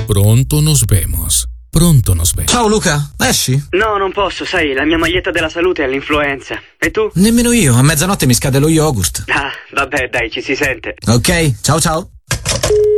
Pronto nos vemos. Pronto nos vemos. Ciao Luca, esci? No, non posso, sai, la mia maglietta della salute è all'influenza. E tu? Nemmeno io, a mezzanotte mi scade lo yogurt. Ah, vabbè, dai, ci si sente. Ok, ciao ciao.